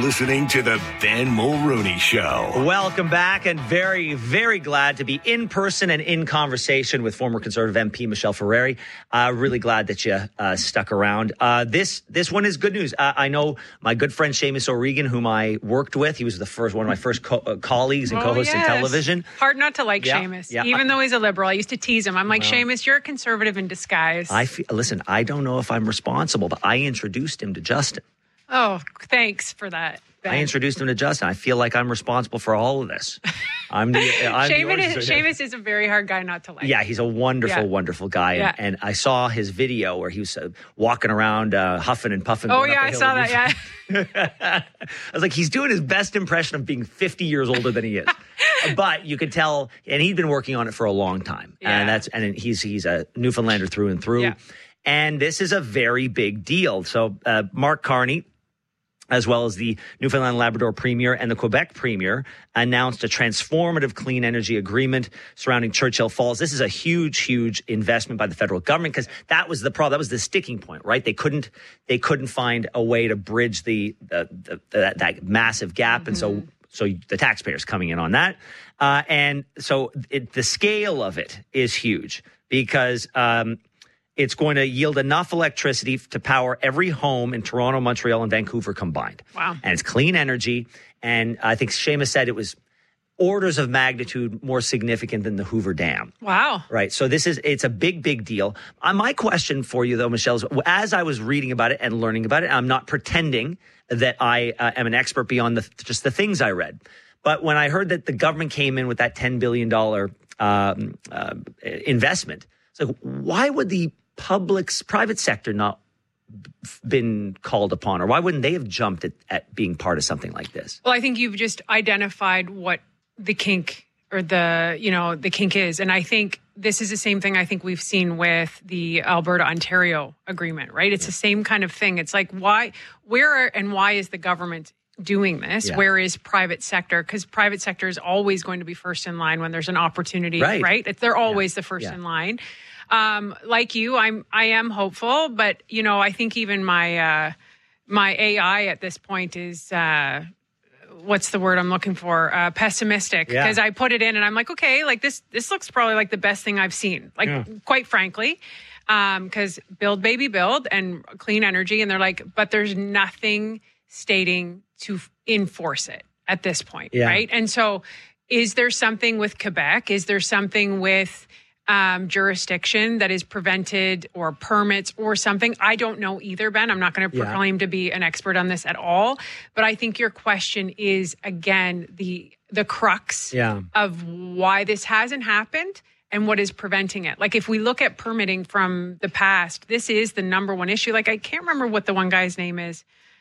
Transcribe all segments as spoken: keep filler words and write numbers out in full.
listening to the Ben Mulrooney Show. Welcome back, and very, very glad to be in person and in conversation with former Conservative M P Michelle Ferreri. Uh, really glad that you uh, stuck around. Uh, this this one is good news. Uh, I know my good friend Seamus O'Regan, whom I worked with. He was the first one of my first co- uh, colleagues and oh, co-hosts yes. in television. Hard not to like yeah, Seamus, yeah. even though he's a liberal. I used to tease him. I'm like, well, Seamus, you're a conservative in disguise. I feel, listen, I don't know if I'm responsible, but I introduced him to Justin. Oh, thanks for that, Ben. I introduced him to Justin. I feel like I'm responsible for all of this. I'm the I'm Seamus, the is, Seamus is a very hard guy not to like. Yeah, he's a wonderful, yeah. wonderful guy. Yeah. And, and I saw his video where he was uh, walking around uh, huffing and puffing. Oh, yeah, I saw that, yeah. I was like, he's doing his best impression of being fifty years older than he is. But you could tell, and he'd been working on it for a long time. Yeah. And that's and he's he's a Newfoundlander through and through. Yeah. And this is a very big deal. So uh, Mark Carney, as well as the Newfoundland Labrador Premier and the Quebec Premier, announced a transformative clean energy agreement surrounding Churchill Falls. This is a huge, huge investment by the federal government because that was the problem. That was the sticking point, right? They couldn't, they couldn't find a way to bridge the, the, the, the that, that massive gap, mm-hmm. and so so the taxpayers coming in on that, uh, and so it, the scale of it is huge because. Um, It's going to yield enough electricity to power every home in Toronto, Montreal, and Vancouver combined. Wow. And it's clean energy. And I think Seamus said it was orders of magnitude more significant than the Hoover Dam. Wow. Right. So this is, it's a big, big deal. Uh, my question for you, though, Michelle, is as I was reading about it and learning about it, I'm not pretending that I uh, am an expert beyond the, just the things I read. But when I heard that the government came in with that ten billion dollars um, uh, investment, it's like, why would the public's private sector not been called upon, or why wouldn't they have jumped at, at being part of something like this? Well, I think you've just identified what the kink or the, you know, the kink is. And I think this is the same thing I think we've seen with the Alberta-Ontario agreement, right? It's yeah. the same kind of thing. It's like, why, where are, and why is the government doing this? Yeah. Where is private sector? Because private sector is always going to be first in line when there's an opportunity, right? right? They're always yeah. the first yeah. in line. Um, like you, I'm, I am hopeful, but you know, I think even my, uh, my A I at this point is, uh, what's the word I'm looking for? Uh, pessimistic. Because yeah. I put it in and I'm like, okay, like this, this looks probably like the best thing I've seen. Like, yeah. quite frankly, um, cause build, baby, build and clean energy. And they're like, but there's nothing stating to enforce it at this point. Yeah. Right. And so is there something with Quebec? Is there something with, Um, jurisdiction that is prevented or permits or something? I don't know either, Ben. I'm not going to proclaim yeah. to be an expert on this at all. But I think your question is, again, the the crux yeah. of why this hasn't happened and what is preventing it. Like if we look at permitting from the past, this is the number one issue. Like I can't remember what the one guy's name is.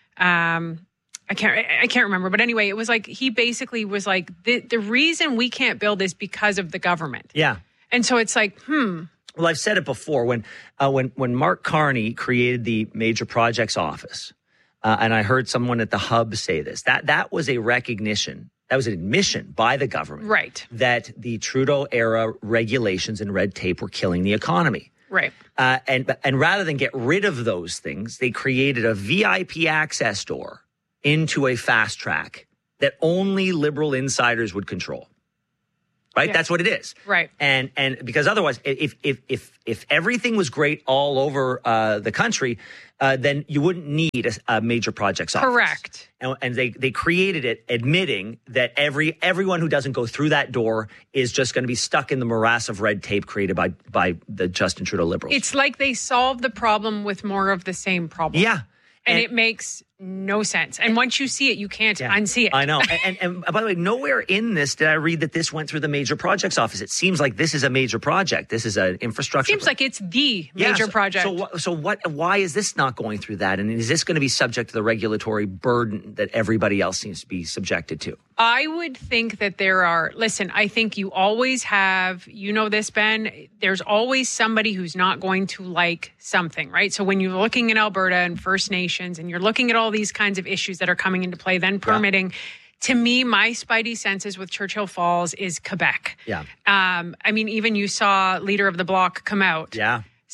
Um, I can't I can't remember. But anyway, it was like he basically was like, the, the reason we can't build is because of the government. Yeah. And so it's like, hmm. Well, I've said it before. When uh, when when Mark Carney created the Major Projects Office, uh, and I heard someone at the Hub say this, that that was a recognition, that was an admission by the government, right, that the Trudeau-era regulations and red tape were killing the economy. Right. Uh, and and rather than get rid of those things, they created a V I P access door into a fast track that only liberal insiders would control. Right. Yeah. That's what it is. Right. And and because otherwise, if if if if everything was great all over uh, the country, uh, then you wouldn't need a, a major projects office. Correct. And, and they they created it admitting that every everyone who doesn't go through that door is just going to be stuck in the morass of red tape created by by the Justin Trudeau Liberals. It's like they solved the problem with more of the same problem. Yeah. And, and it makes no sense. And once you see it, you can't yeah, unsee it. I know. And, and, and by the way, nowhere in this did I read that this went through the Major Projects Office. It seems like this is a major project. This is an infrastructure. Seems pro- like it's the major yeah, so, project. So, so what? Why is this not going through that? And is this going to be subject to the regulatory burden that everybody else seems to be subjected to? I would think that there are, listen, I think you always have, you know this, Ben, there's always somebody who's not going to like something, right? So when you're looking at Alberta and First Nations and you're looking at all these kinds of issues that are coming into play, then permitting, yeah. to me, my spidey senses with Churchill Falls is Quebec. Yeah. Um, I mean, even you saw Leader of the Bloc come out. Yeah.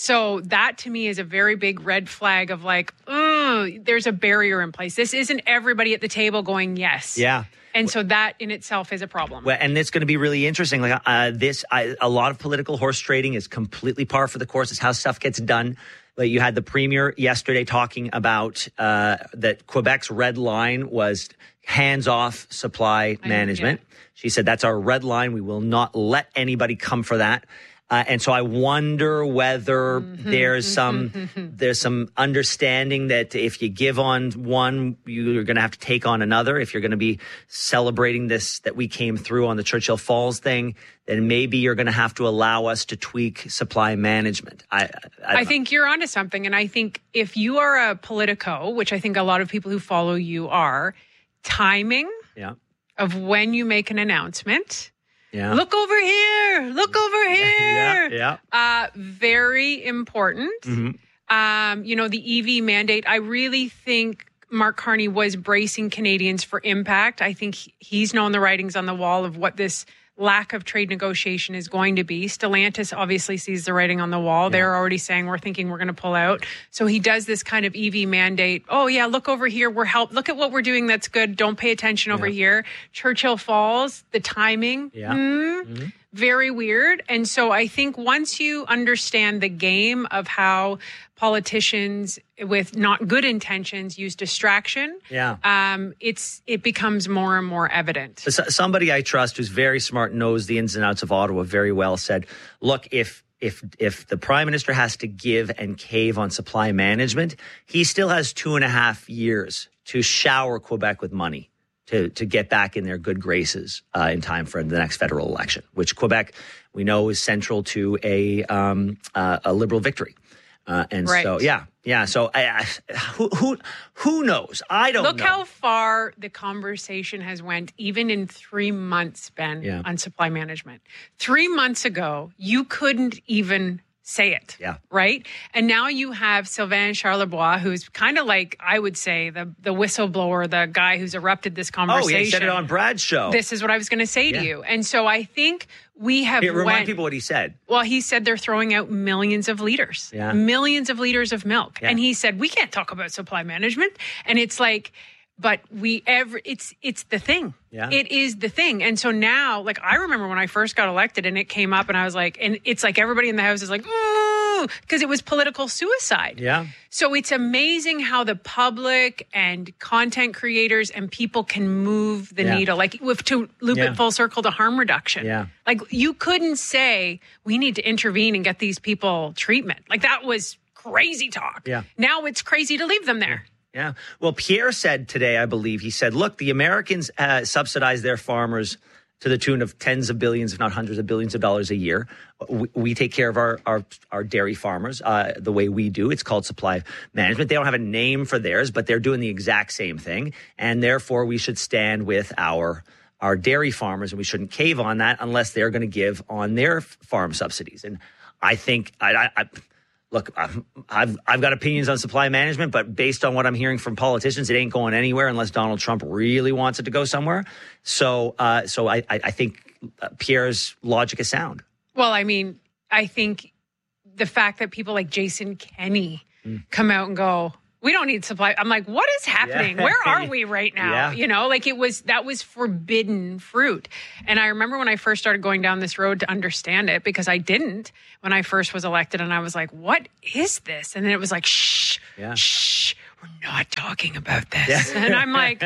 So that to me is a very big red flag of like, oh, there's a barrier in place. This isn't everybody at the table going yes. Yeah. And so that in itself is a problem. Well, and it's going to be really interesting. Like uh, this, I, a lot of political horse trading is completely par for the course. It's how stuff gets done. But you had the premier yesterday talking about uh, that Quebec's red line was hands-off supply management. Yeah. She said that's our red line. We will not let anybody come for that. Uh, and so I wonder whether mm-hmm, there's some mm-hmm. there's some understanding that if you give on one, you're going to have to take on another. If you're going to be celebrating this, that we came through on the Churchill Falls thing, then maybe you're going to have to allow us to tweak supply management. I, I, I think you're onto something. And I think if you are a politico, which I think a lot of people who follow you are, timing yeah. of when you make an announcement. Yeah. Look over here. Look over here. Yeah. yeah. Uh, very important. Mm-hmm. Um, you know, the E V mandate, I really think Mark Carney was bracing Canadians for impact. I think he's known the writings on the wall of what this lack of trade negotiation is going to be. Stellantis obviously sees the writing on the wall. Yeah. They're already saying, we're thinking we're going to pull out. So he does this kind of E V mandate. Oh yeah, look over here. We're help. Look at what we're doing. That's good. Don't pay attention over yeah. here. Churchill Falls, the timing, yeah. mm, mm-hmm. very weird. And so I think once you understand the game of how politicians with not good intentions use distraction, yeah. um, it's it becomes more and more evident. So, somebody I trust who's very smart, knows the ins and outs of Ottawa very well, said, look, if if if the Prime Minister has to give and cave on supply management, he still has two and a half years to shower Quebec with money to to get back in their good graces uh, in time for the next federal election, which Quebec, we know, is central to a um, uh, a Liberal victory. Uh, and right. so, yeah, yeah. So, I, I, who who who knows? I don't Look know. Look how far the conversation has went, even in three months, Ben, yeah. on supply management. Three months ago, you couldn't even say it. Yeah. Right? And now you have Sylvain Charlebois, who's kind of like, I would say, the the whistleblower, the guy who's erupted this conversation. Oh, he said it on Brad's show. This is what I was going to say yeah. to you. And so I think we have Here, remind went, people what he said. Well, he said they're throwing out millions of liters, yeah. millions of liters of milk. Yeah. And he said, we can't talk about supply management. And it's like, but we ever, it's, it's the thing. Yeah. It is the thing. And so now, like, I remember when I first got elected and it came up and I was like, and it's like everybody in the house is like, ooh, because it was political suicide. Yeah. So it's amazing how the public and content creators and people can move the yeah. needle, like with, to loop yeah. it full circle to harm reduction. Yeah. Like you couldn't say we need to intervene and get these people treatment. Like that was crazy talk. Yeah. Now it's crazy to leave them there. Yeah. Well, Pierre said today, I believe, he said, look, the Americans uh, subsidize their farmers to the tune of tens of billions, if not hundreds of billions of dollars a year. We, we take care of our, our, our dairy farmers uh, the way we do. It's called supply management. They don't have a name for theirs, but they're doing the exact same thing. And therefore, we should stand with our our dairy farmers, and we shouldn't cave on that unless they're going to give on their farm subsidies. And I think I, I, I Look, I've I've got opinions on supply management, but based on what I'm hearing from politicians, it ain't going anywhere unless Donald Trump really wants it to go somewhere. So, uh, so I I think Pierre's logic is sound. Well, I mean, I think the fact that people like Jason Kenney mm. come out and go, we don't need supply. I'm like, what is happening? Yeah. Where are we right now? Yeah. You know, like it was, that was forbidden fruit. And I remember when I first started going down this road to understand it, because I didn't when I first was elected. And I was like, what is this? And then it was like, shh, yeah. shh, we're not talking about this. Yeah. And I'm like,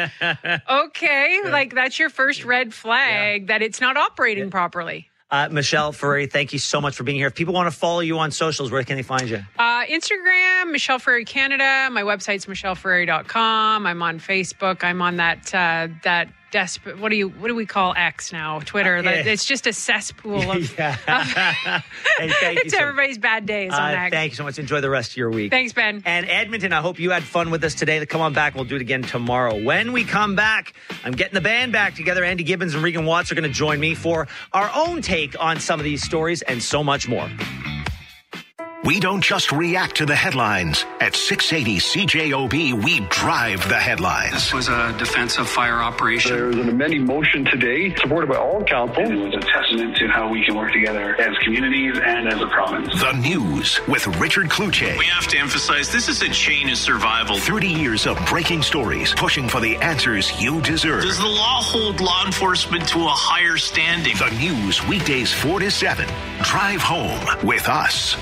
okay, yeah. like that's your first red flag yeah. that it's not operating yeah. properly. Uh, Michelle Ferreri, thank you so much for being here. If people want to follow you on socials, where can they find you? Uh, Instagram, Michelle Ferreri Canada. My website's michelle ferreri dot com. I'm on Facebook. I'm on that uh, that desperate. What do you? What do we call X now? Twitter. Uh, yeah. It's just a cesspool of. yeah. of hey, thank it's you so everybody's bad days on uh, X. Thank you so much. Enjoy the rest of your week. Thanks, Ben. And Edmonton, I hope you had fun with us today. Come on back. We'll do it again tomorrow. When we come back, I'm getting the band back together. Andy Gibbons and Regan Watts are going to join me for our own take on some of these stories and so much more. We don't just react to the headlines. At six eighty C J O B, we drive the headlines. This was a defensive fire operation. There was an amending motion today, supported by all council. It was a testament to how we can work together as communities and as a province. The News with Richard Kluche. We have to emphasize this is a chain of survival. thirty years of breaking stories, pushing for the answers you deserve. Does the law hold law enforcement to a higher standing? The News, weekdays four to seven. Drive home with us.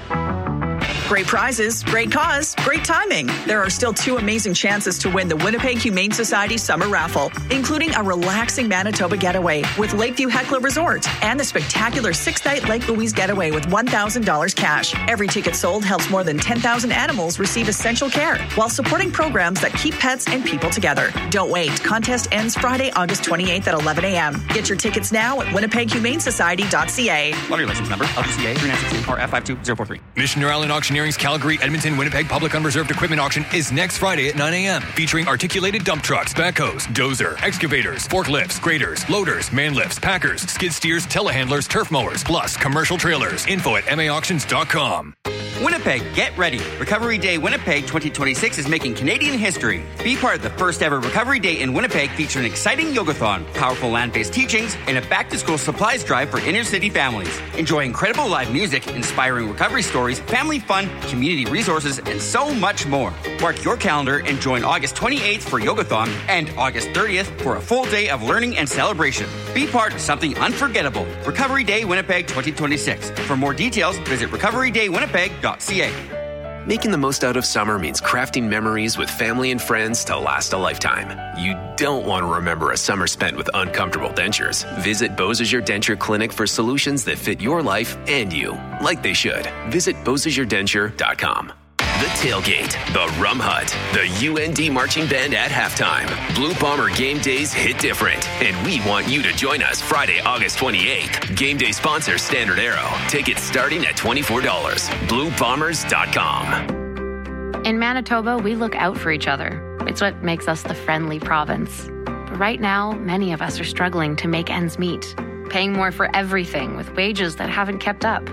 Great prizes, great cause, great timing. There are still two amazing chances to win the Winnipeg Humane Society Summer Raffle, including a relaxing Manitoba getaway with Lakeview Heckler Resort and the spectacular six-night Lake Louise getaway with one thousand dollars cash. Every ticket sold helps more than ten thousand animals receive essential care while supporting programs that keep pets and people together. Don't wait. Contest ends Friday, August twenty-eighth at eleven a.m. Get your tickets now at winnipeg humane society dot c a. Lottery license number, L G C A three nine six two R F five two zero four three. Mission Island Auctioneering's Calgary, Edmonton, Winnipeg Public Unreserved Equipment Auction is next Friday at nine a.m. featuring articulated dump trucks, backhoes, dozer, excavators, forklifts, graders, loaders, man lifts, packers, skid steers, telehandlers, turf mowers, plus commercial trailers. Info at m a auctions dot com. Winnipeg, get ready. Recovery Day Winnipeg twenty twenty-six is making Canadian history. Be part of the first ever Recovery Day in Winnipeg featuring an exciting yogathon, powerful land-based teachings, and a back-to-school supplies drive for inner-city families. Enjoy incredible live music, inspiring recovery stories, family fun, community resources, and so much more. Mark your calendar and join August twenty-eighth for yogathon and August thirtieth for a full day of learning and celebration. Be part of something unforgettable. Recovery Day Winnipeg twenty twenty-six. For more details, visit recovery day winnipeg dot c a. Making the most out of summer means crafting memories with family and friends to last a lifetime. You don't want to remember a summer spent with uncomfortable dentures. Visit Beausejour Denture Clinic for solutions that fit your life and you, like they should. Visit beausejour denture dot com. The Tailgate, the Rum Hut, the U N D Marching Band at halftime. Blue Bomber game days hit different, and we want you to join us Friday, August twenty-eighth. Game day sponsor Standard Arrow. Tickets starting at twenty-four dollars. blue bombers dot com. In Manitoba, we look out for each other. It's what makes us the friendly province. But right now, many of us are struggling to make ends meet, paying more for everything with wages that haven't kept up.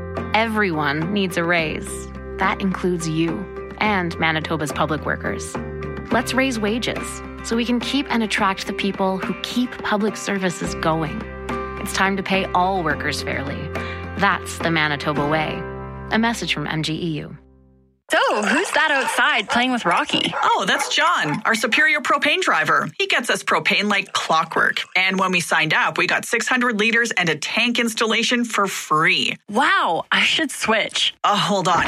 Everyone needs a raise. That includes you and Manitoba's public workers. Let's raise wages so we can keep and attract the people who keep public services going. It's time to pay all workers fairly. That's the Manitoba way. A message from M G E U. So, who's that outside playing with Rocky? Oh, that's John, our Superior propane driver. He gets us propane like clockwork. And when we signed up, we got six hundred liters and a tank installation for free. Wow, I should switch. Oh, hold on.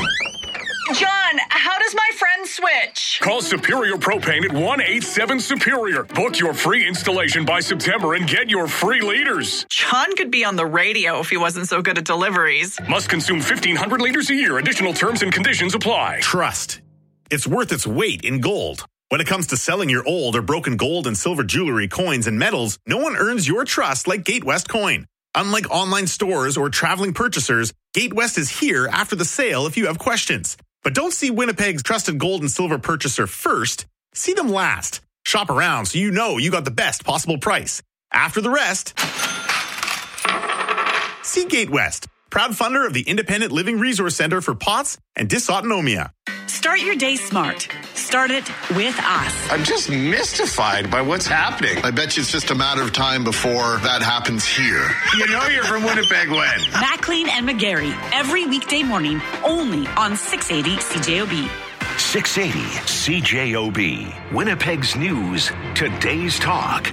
John, how does my friend switch? Call Superior Propane at one eight seven Superior. Book your free installation by September and get your free liters. John could be on the radio if he wasn't so good at deliveries. Must consume fifteen hundred liters a year. Additional terms and conditions apply. Trust. It's worth its weight in gold. When it comes to selling your old or broken gold and silver jewelry, coins, and metals, no one earns your trust like Gatewest Coin. Unlike online stores or traveling purchasers, Gatewest is here after the sale if you have questions. But don't see Winnipeg's trusted gold and silver purchaser first. See them last. Shop around so you know you got the best possible price. After the rest, see Gatewest, proud funder of the Independent Living Resource Center for P O T S and Dysautonomia. Start your day smart. Start it with us. I'm just mystified by what's happening. I bet you it's just a matter of time before that happens here. You know you're from Winnipeg when? McLean and McGarry, every weekday morning, only on six eighty C J O B. six eighty C J O B. Winnipeg's News, today's talk.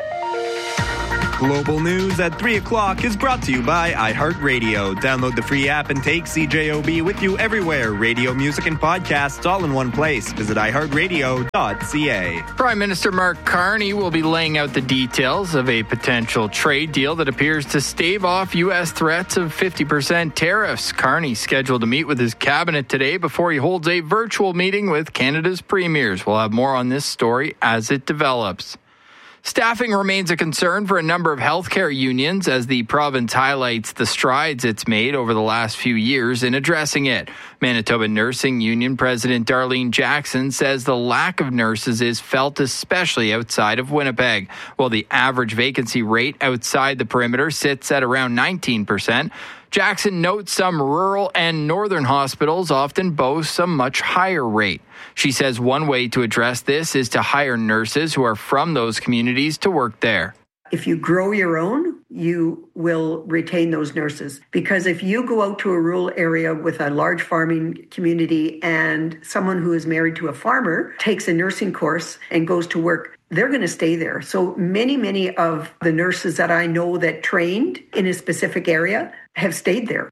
Global News at three o'clock is brought to you by iHeartRadio. Download the free app and take C J O B with you everywhere. Radio, music, and podcasts all in one place. Visit i heart radio dot c a. Prime Minister Mark Carney will be laying out the details of a potential trade deal that appears to stave off U S threats of fifty percent tariffs. Carney scheduled to meet with his cabinet today before he holds a virtual meeting with Canada's premiers. We'll have more on this story as it develops. Staffing remains a concern for a number of healthcare unions as the province highlights the strides it's made over the last few years in addressing it. Manitoba Nursing Union President Darlene Jackson says the lack of nurses is felt especially outside of Winnipeg. While the average vacancy rate outside the perimeter sits at around nineteen percent, Jackson notes some rural and northern hospitals often boast a much higher rate. She says one way to address this is to hire nurses who are from those communities to work there. If you grow your own, you will retain those nurses. Because if you go out to a rural area with a large farming community and someone who is married to a farmer takes a nursing course and goes to work, they're going to stay there. So many, many of the nurses that I know that trained in a specific area have stayed there.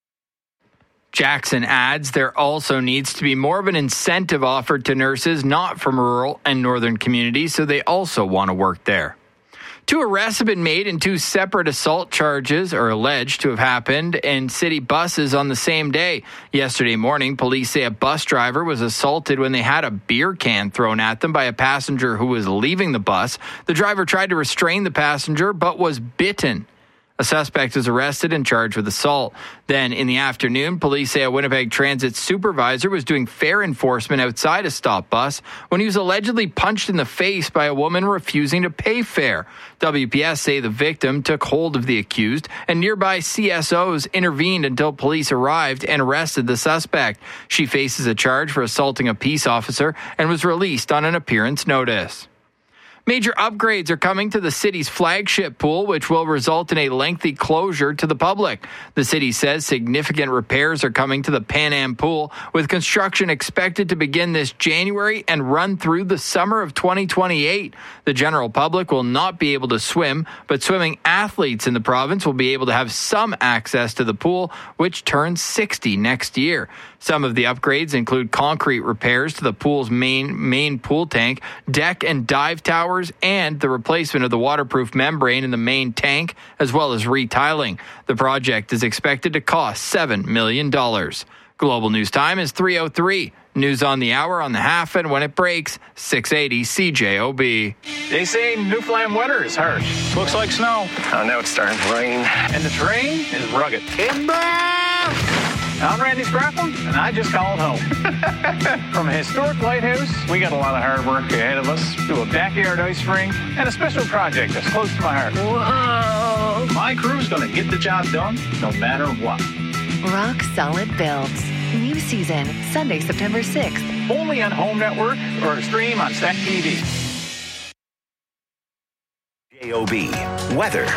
Jackson adds there also needs to be more of an incentive offered to nurses not from rural and northern communities, so they also want to work there. Two arrests have been made in two separate assault charges are alleged to have happened in city buses on the same day. Yesterday morning, police say a bus driver was assaulted when they had a beer can thrown at them by a passenger who was leaving the bus. The driver tried to restrain the passenger but was bitten. A suspect was arrested and charged with assault. Then, in the afternoon, police say a Winnipeg Transit supervisor was doing fare enforcement outside a stop bus when he was allegedly punched in the face by a woman refusing to pay fare. W P S say the victim took hold of the accused, and nearby C S Os intervened until police arrived and arrested the suspect. She faces a charge for assaulting a peace officer and was released on an appearance notice. Major upgrades are coming to the city's flagship pool, which will result in a lengthy closure to the public. The city says significant repairs are coming to the Pan Am pool, with construction expected to begin this January and run through the summer of twenty twenty-eight. The general public will not be able to swim, but swimming athletes in the province will be able to have some access to the pool, which turns sixty next year. Some of the upgrades include concrete repairs to the pool's main main pool tank, deck and dive towers, and the replacement of the waterproof membrane in the main tank, as well as retiling. The project is expected to cost seven million dollars. Global News Time is three oh three. News on the hour on the half and when it breaks, six eighty C J O B. They say Newfoundland weather is harsh. Looks like snow. Oh, now it's starting to rain. And the terrain is rugged. I'm Randy Sprafford, and I just called home. From a historic lighthouse, we got a lot of hard work ahead of us, to a backyard ice rink, and a special project that's close to my heart. Whoa! My crew's going to get the job done, no matter what. Rock Solid Builds. New season, Sunday, September sixth. Only on Home Network or stream on Stack T V. J O B Weather.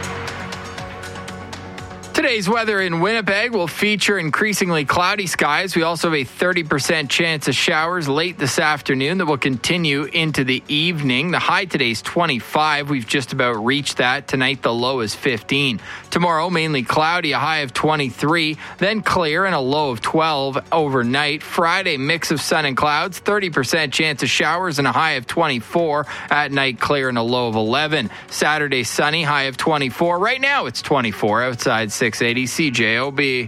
Today's weather in Winnipeg will feature increasingly cloudy skies. We also have a thirty percent chance of showers late this afternoon that will continue into the evening. The high today is twenty-five. We've just about reached that. Tonight, the low is fifteen. Tomorrow, mainly cloudy, a high of twenty-three. Then clear and a low of twelve overnight. Friday, mix of sun and clouds. thirty percent chance of showers and a high of twenty-four. At night, clear and a low of eleven. Saturday, sunny, high of twenty-four. Right now, it's twenty-four outside six eighty C J O B.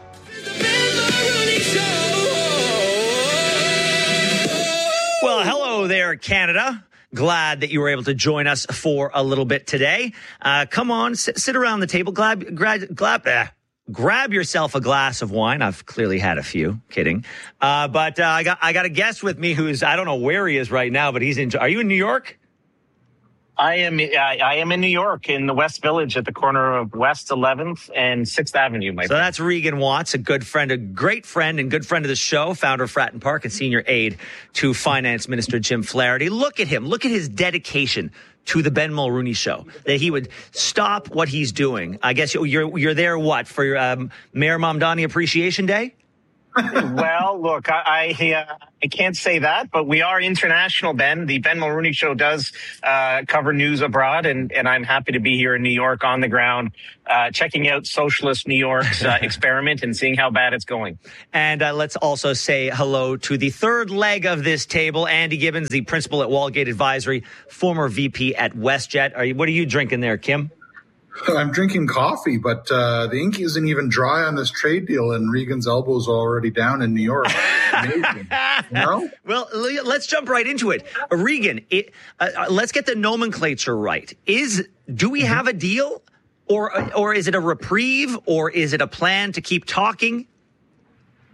Well, hello there, Canada. Glad that you were able to join us for a little bit today. Uh, come on, sit, sit around the table. Glad, glad, glad, uh, grab yourself a glass of wine. I've clearly had a few. Kidding. Uh, but uh, I got I got a guest with me who's, I don't know where he is right now, but he's in. Are you in New York? I am I, I am in New York, in the West Village at the corner of West eleventh and sixth Avenue. My so friend. That's Regan Watts, a good friend, a great friend and good friend of the show, founder of Fratton Park and senior aide to Finance Minister Jim Flaherty. Look at him. Look at his dedication to the Ben Mulrooney show, that he would stop what he's doing. I guess you're you're there, what, for um, Mayor Mamdani Appreciation Day? Well, look, I I, uh, I can't say that, but we are international, Ben. The Ben Mulrooney Show does uh, cover news abroad, and, and I'm happy to be here in New York on the ground, uh, checking out socialist New York's uh, experiment and seeing how bad it's going. And uh, let's also say hello to the third leg of this table, Andy Gibbons, the principal at Wallgate Advisory, former V P at WestJet. Are you, what are you drinking there, Kim? I'm drinking coffee, but uh, the ink isn't even dry on this trade deal, and Regan's elbows are already down in New York. Amazing. You know? Well, let's jump right into it. Uh, Regan, it, uh, let's get the nomenclature right. Is do we have a deal, or or is it a reprieve, or is it a plan to keep talking?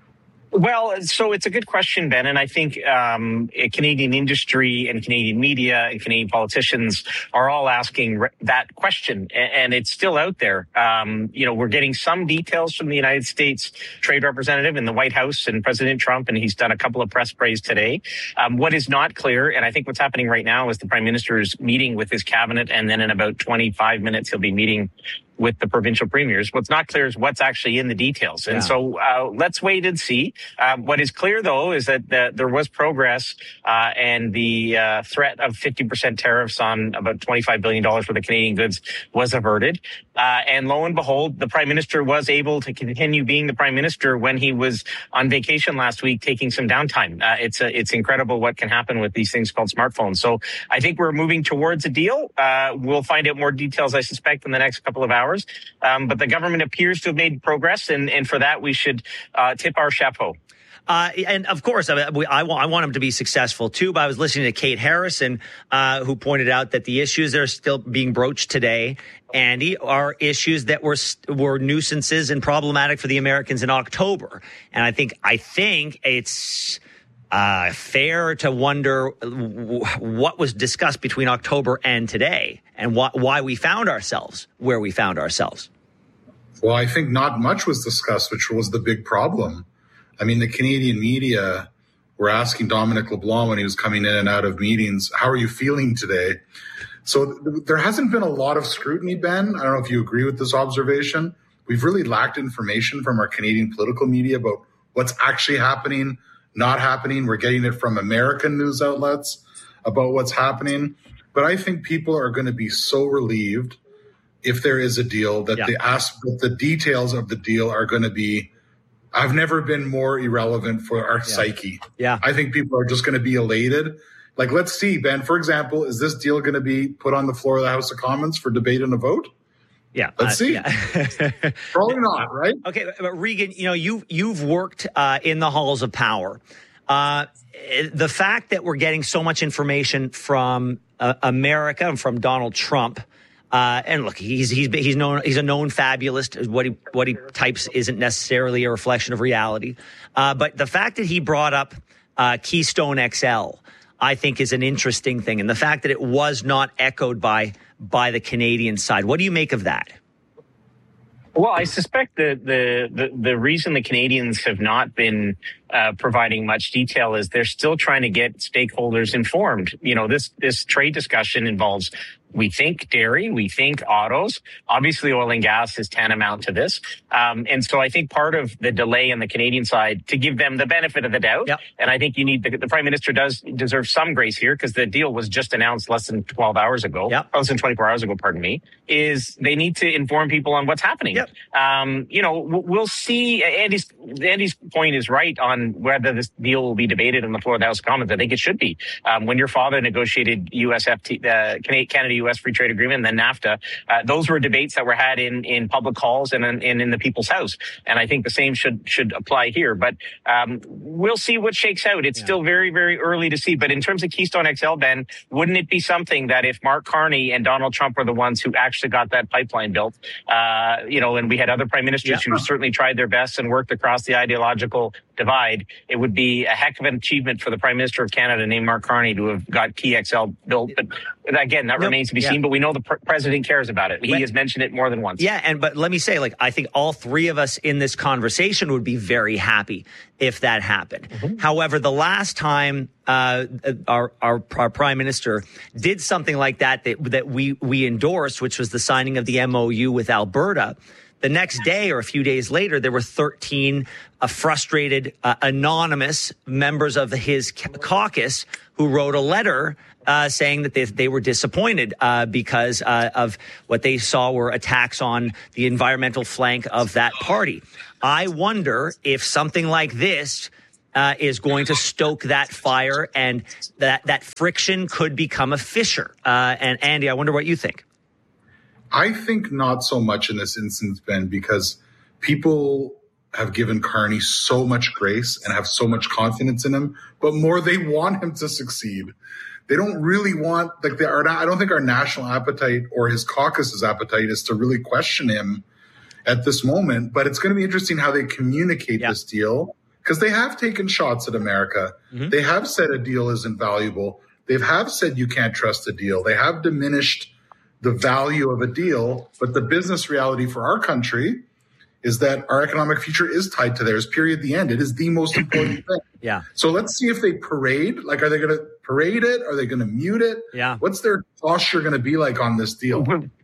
Well, so it's a good question, Ben. And I think um, Canadian industry and Canadian media and Canadian politicians are all asking re- that question. And, and it's still out there. Um, you know, we're getting some details from the United States Trade Representative in the White House and President Trump, and he's done a couple of press sprays today. Um, what is not clear, and I think what's happening right now is the Prime Minister is meeting with his cabinet, and then in about twenty-five minutes, he'll be meeting with the provincial premiers. What's not clear is what's actually in the details. And yeah. so uh, let's wait and see. Um, what is clear, though, is that the, there was progress uh, and the uh, threat of fifty percent tariffs on about twenty-five billion dollars worth of Canadian goods was averted. Uh, and lo and behold, the Prime Minister was able to continue being the Prime Minister when he was on vacation last week, taking some downtime. Uh, it's a, it's incredible what can happen with these things called smartphones. So I think we're moving towards a deal. Uh, we'll find out more details, I suspect, in the next couple of hours. Um, but the government appears to have made progress, and, and for that, we should uh, tip our chapeau. Uh, and of course, I, I, I, want, I want him to be successful too. But I was listening to Kate Harrison, uh, who pointed out that the issues that are still being broached today, Andy, are issues that were were nuisances and problematic for the Americans in October. And I think I think it's uh, fair to wonder what was discussed between October and today, and wh- why we found ourselves where we found ourselves. Well, I think not much was discussed, which was the big problem. I mean, the Canadian media were asking Dominic LeBlanc when he was coming in and out of meetings, how are you feeling today? So th- there hasn't been a lot of scrutiny, Ben. I don't know if you agree with this observation. We've really lacked information from our Canadian political media about what's actually happening, not happening. We're getting it from American news outlets about what's happening. But I think people are going to be so relieved if there is a deal that yeah. the ask, the details of the deal are going to be, I've never been more irrelevant for our yeah. psyche. Yeah. I think people are just going to be elated. Like, let's see, Ben, for example, is this deal going to be put on the floor of the House of Commons for debate and a vote? Yeah. Let's uh, see. Yeah. Probably not, right? Okay. But Regan, you know, you, you've worked uh, in the halls of power. Uh, the fact that we're getting so much information from uh, America and from Donald Trump, Uh, and look, he's he's he's known he's a known fabulist. What he what he types isn't necessarily a reflection of reality. Uh, but the fact that he brought up uh, Keystone X L, I think, is an interesting thing, and the fact that it was not echoed by by the Canadian side. What do you make of that? Well, I suspect that the, the, the reason the Canadians have not been uh, providing much detail is they're still trying to get stakeholders informed. You know, this this trade discussion involves, we think, dairy, we think autos. Obviously, oil and gas is tantamount to this. Um, and so I think part of the delay on the Canadian side, to give them the benefit of the doubt, yep. and I think you need, the, the Prime Minister does deserve some grace here because the deal was just announced less than twelve hours ago, yep. less than twenty-four hours ago, pardon me, is they need to inform people on what's happening. Yep. Um, you know, we'll see. Andy's, Andy's point is right on whether this deal will be debated on the floor of the House of Commons. I think it should be. Um, when your father negotiated U S F T, the Canada-U S Free Trade Agreement and then NAFTA, uh, those were debates that were had in, in public halls and in, and in the People's House. And I think the same should should apply here. But um, we'll see what shakes out. It's yeah. still very, very early to see. But in terms of Keystone X L, Ben, wouldn't it be something that if Mark Carney and Donald Trump were the ones who actually got that pipeline built, uh, you know, and we had other prime ministers yeah. who certainly tried their best and worked across the ideological divide, it would be a heck of an achievement for the Prime Minister of Canada named Mark Carney to have got Key X L built. But again, that no, remains to be yeah. seen. But we know the pr- president cares about it. He when, has mentioned it more than once. Yeah, and but let me say, like, I think all three of us in this conversation would be very happy if that happened. Mm-hmm. However, the last time uh, our, our our Prime Minister did something like that that that we we endorsed, which was the signing of the M O U with Alberta, the next day or a few days later, there were thirteen uh, frustrated, uh, anonymous members of his ca- caucus who wrote a letter uh, saying that they, they were disappointed uh, because uh, of what they saw were attacks on the environmental flank of that party. I wonder if something like this uh, is going to stoke that fire and that, that friction could become a fissure. Uh, and Andy, I wonder what you think. I think not so much in this instance, Ben, because people have given Carney so much grace and have so much confidence in him, but more they want him to succeed. They don't really want, like, they are not, I don't think our national appetite or his caucus's appetite is to really question him at this moment, but it's going to be interesting how they communicate yeah. this deal. because they have taken shots at America. Mm-hmm. They have said a deal isn't valuable. They have said you can't trust a deal. They have diminished the value of a deal. But the business reality for our country is that our economic future is tied to theirs, period, the end. It is the most important thing. Yeah. So let's see if they parade. Like, are they going to parade it? Are they going to mute it? Yeah. What's their posture going to be like on this deal?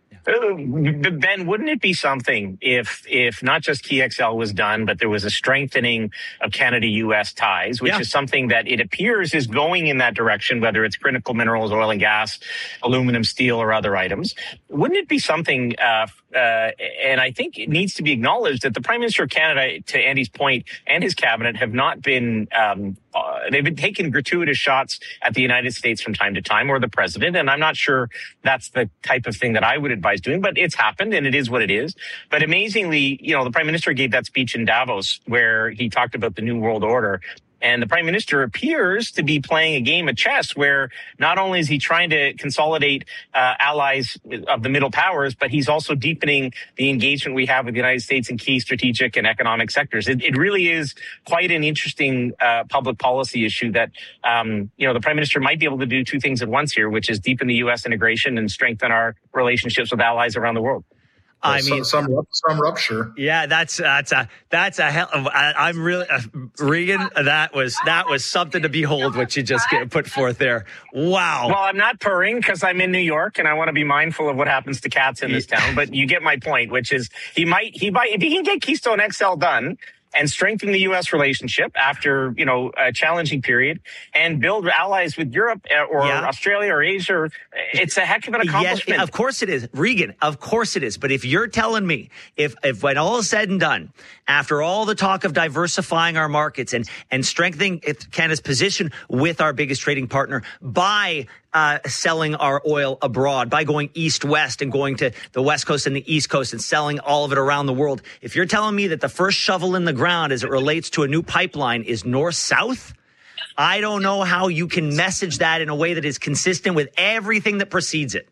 Ben, wouldn't it be something if if not just Key X L was done, but there was a strengthening of Canada-U S ties, which yeah. is something that it appears is going in that direction, whether it's critical minerals, oil and gas, aluminum, steel, or other items. Wouldn't it be something, uh, uh, and I think it needs to be acknowledged that the Prime Minister of Canada, to Andy's point, and his cabinet have not been, um, uh, they've been taking gratuitous shots at the United States from time to time, or the president, and I'm not sure that's the type of thing that I would advise doing, but it's happened and it is what it is. But amazingly, you know, the Prime Minister gave that speech in Davos where he talked about the New World Order. And the Prime Minister appears to be playing a game of chess where not only is he trying to consolidate uh, allies of the middle powers, but he's also deepening the engagement we have with the United States in key strategic and economic sectors. It, it really is quite an interesting uh, public policy issue that, um, you know, the Prime Minister might be able to do two things at once here, which is deepen the U S integration and strengthen our relationships with allies around the world. I mean, some, some some rupture. Yeah, that's that's a that's a hell. Of, I, I'm really uh, Regan. That was that was something to behold. What you just get put forth there. Wow. Well, I'm not purring because I'm in New York and I want to be mindful of what happens to cats in this town. But you get my point, which is he might he might if he can get Keystone X L done and strengthen the U S relationship after, you know, a challenging period and build allies with Europe or yeah. Australia or Asia. It's a heck of an accomplishment. Yes, of course it is. Regan, of course it is. But if you're telling me, if, if when all is said and done, after all the talk of diversifying our markets and, and strengthening Canada's position with our biggest trading partner by Uh, selling our oil abroad, by going east-west and going to the West Coast and the East Coast and selling all of it around the world. If you're telling me that the first shovel in the ground as it relates to a new pipeline is north-south, I don't know how you can message that in a way that is consistent with everything that precedes it.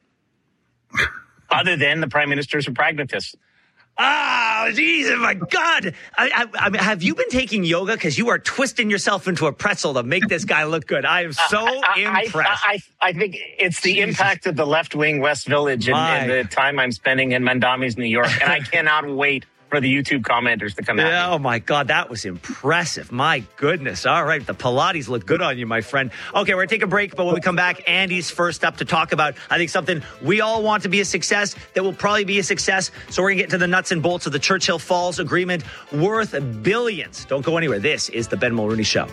Other than the Prime Minister's a pragmatist. Oh, Jesus, my God. I, I, I mean, have you been taking yoga? Because you are twisting yourself into a pretzel to make this guy look good. I am so I, impressed. I, I, I think it's the Jesus. impact of the left-wing West Village and, and the time I'm spending in Mandamis, New York. And I cannot wait for the YouTube commenters to come out. Yeah, oh, my God. That was impressive. My goodness. All right. The Pilates look good on you, my friend. Okay, we're going to take a break. But when we come back, Andy's first up to talk about, I think, something we all want to be a success that will probably be a success. So we're going to get to the nuts and bolts of the Churchill Falls Agreement worth billions. Don't go anywhere. This is the Ben Mulroney Show.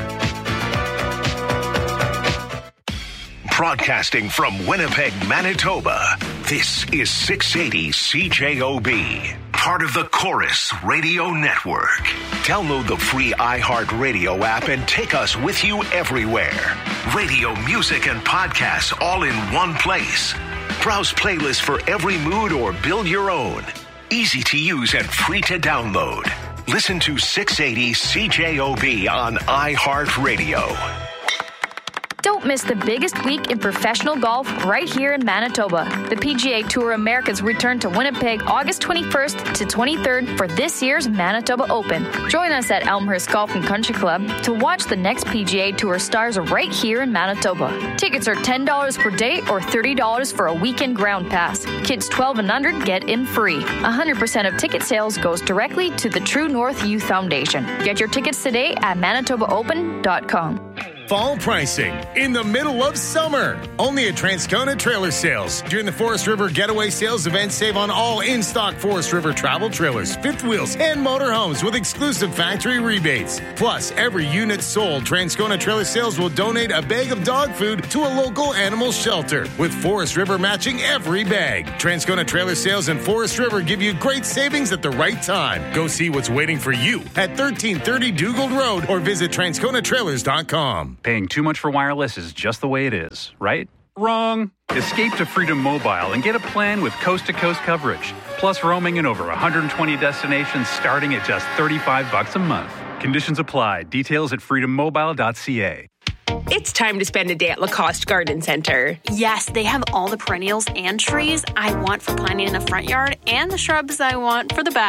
Broadcasting from Winnipeg, Manitoba, this is six eighty C J O B, part of the Chorus Radio Network. Download the free iHeartRadio app and take us with you everywhere. Radio, music, and podcasts all in one place. Browse playlists for every mood or build your own. Easy to use and free to download. Listen to six eighty C J O B on iHeartRadio. Don't miss the biggest week in professional golf right here in Manitoba. The P G A Tour Americas return to Winnipeg August twenty-first to twenty-third for this year's Manitoba Open. Join us at Elmhurst Golf and Country Club to watch the next P G A Tour stars right here in Manitoba. Tickets are ten dollars per day or thirty dollars for a weekend ground pass. Kids twelve and under get in free. one hundred percent of ticket sales goes directly to the True North Youth Foundation. Get your tickets today at manitoba open dot com. Fall pricing in the middle of summer. Only at Transcona Trailer Sales. During the Forest River Getaway Sales event, save on all in-stock Forest River travel trailers, fifth wheels, and motorhomes with exclusive factory rebates. Plus, every unit sold, Transcona Trailer Sales will donate a bag of dog food to a local animal shelter, with Forest River matching every bag. Transcona Trailer Sales and Forest River give you great savings at the right time. Go see what's waiting for you at thirteen thirty Dugald Road or visit transcona trailers dot com. Paying too much for wireless is just the way it is, right? Wrong. Escape to Freedom Mobile and get a plan with coast-to-coast coverage, plus roaming in over one hundred twenty destinations starting at just thirty-five bucks a month. Conditions apply. Details at freedom mobile dot c a. It's time to spend a day at Lacoste Garden Center. Yes, they have all the perennials and trees I want for planting in the front yard and the shrubs I want for the back.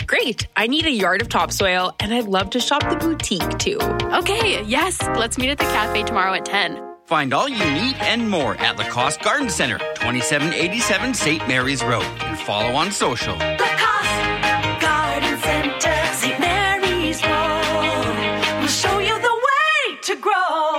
Great. I need a yard of topsoil, and I'd love to shop the boutique too. Okay, yes. Let's meet at the cafe tomorrow at ten. Find all you need and more at Lacoste Garden Center, twenty-seven eighty-seven Saint Mary's Road. And follow on social. Lacoste Garden Center, Saint Mary's Road. We'll show you the way to grow.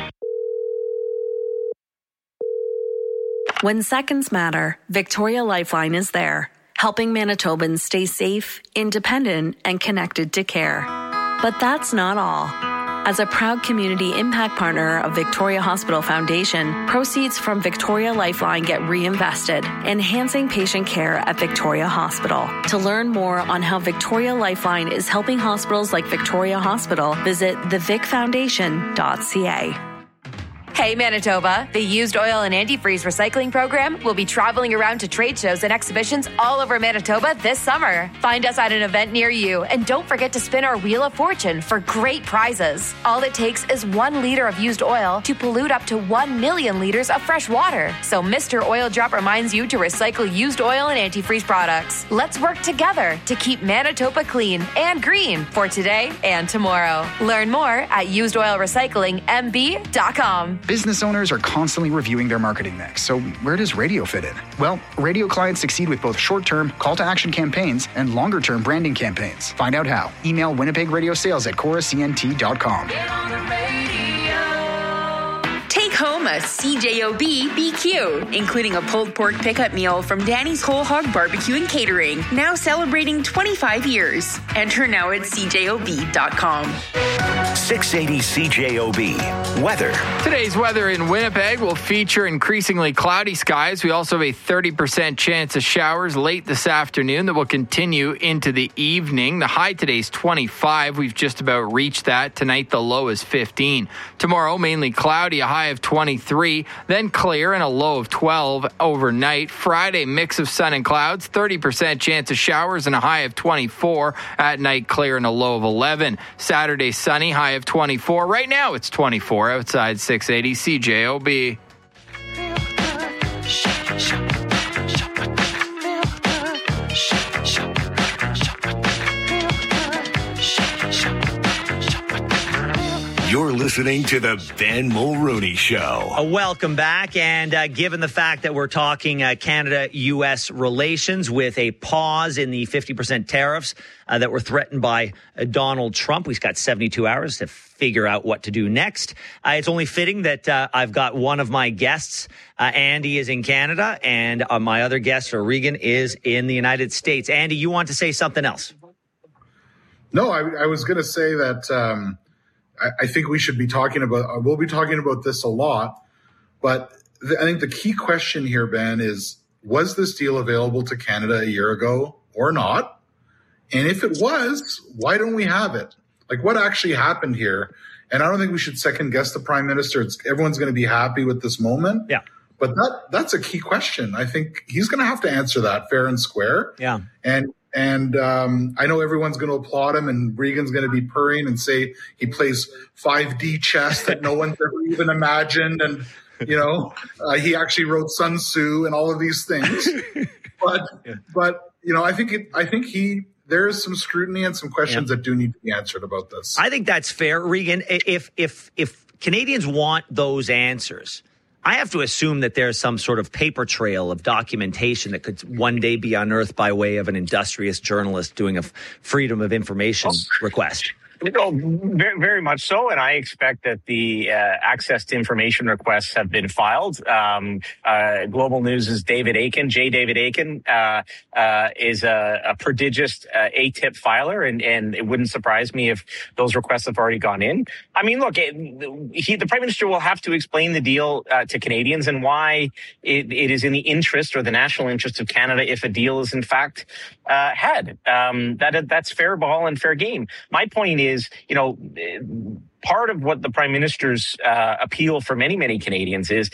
When seconds matter, Victoria Lifeline is there, helping Manitobans stay safe, independent, and connected to care. But that's not all. As a proud community impact partner of Victoria Hospital Foundation, proceeds from Victoria Lifeline get reinvested, enhancing patient care at Victoria Hospital. To learn more on how Victoria Lifeline is helping hospitals like Victoria Hospital, visit the vic foundation dot c a. Hey Manitoba, the Used Oil and Antifreeze Recycling Program will be traveling around to trade shows and exhibitions all over Manitoba this summer. Find us at an event near you, and don't forget to spin our Wheel of Fortune for great prizes. All it takes is one liter of used oil to pollute up to one million liters of fresh water. So Mister Oil Drop reminds you to recycle used oil and antifreeze products. Let's work together to keep Manitoba clean and green for today and tomorrow. Learn more at used oil recycling m b dot com. Business owners are constantly reviewing their marketing mix, so where does radio fit in? Well, radio clients succeed with both short-term call-to-action campaigns and longer-term branding campaigns. Find out how. Email Winnipeg Radio Sales at chorus c n t dot com. Take home a C J O B B Q, including a pulled pork pickup meal from Danny's Whole Hog Barbecue and Catering, now celebrating twenty-five years. Enter now at c j o b dot com. six eighty C J O B. Weather. Today's weather in Winnipeg will feature increasingly cloudy skies. We also have a thirty percent chance of showers late this afternoon that will continue into the evening. The high today is twenty-five. We've just about reached that. Tonight, the low is fifteen. Tomorrow, mainly cloudy, a high of twenty-three, then clear and a low of twelve overnight. Friday, mix of sun and clouds, thirty percent chance of showers and a high of twenty-four. At night, clear and a low of eleven. Saturday, sunny, high of twenty-four. Right now, it's twenty-four outside six eighty C J O B. You're listening to the Ben Mulrooney Show. Uh, welcome back. And uh, given the fact that we're talking uh, Canada-U S relations with a pause in the fifty percent tariffs uh, that were threatened by uh, Donald Trump, we've got seventy-two hours to figure out what to do next. Uh, it's only fitting that uh, I've got one of my guests. Uh, Andy is in Canada, and uh, my other guest, or Regan, is in the United States. Andy, you want to say something else? No, I, I was going to say that... Um, I think we should be talking about, we'll be talking about this a lot, but the, I think the key question here, Ben, is was this deal available to Canada a year ago or not? And if it was, why don't we have it? Like, what actually happened here? And I don't think we should second guess the Prime Minister. It's, everyone's going to be happy with this moment. Yeah. But that that's a key question. I think he's going to have to answer that fair and square. Yeah. And And um, I know everyone's going to applaud him, and Regan's going to be purring and say he plays five D chess that no one's ever even imagined. And, you know, uh, he actually wrote Sun Tzu and all of these things. But, yeah. but you know, I think it, I think he there is some scrutiny and some questions yeah. that do need to be answered about this. I think that's fair, Regan. If if if Canadians want those answers, I have to assume that there's some sort of paper trail of documentation that could one day be unearthed by way of an industrious journalist doing a Freedom of Information request. No, very, very much so, and I expect that the uh, access to information requests have been filed. Um, uh, Global News' David Aiken, J. David Aiken, uh, uh, is a, a prodigious uh, A T I P filer, and, and it wouldn't surprise me if those requests have already gone in. I mean, look, it, he, the Prime Minister will have to explain the deal uh, to Canadians and why it, it is in the interest or the national interest of Canada if a deal is in fact uh, had. Um, that that's fair ball and fair game. My point is, Is, you know, part of what the Prime Minister's uh, appeal for many, many Canadians is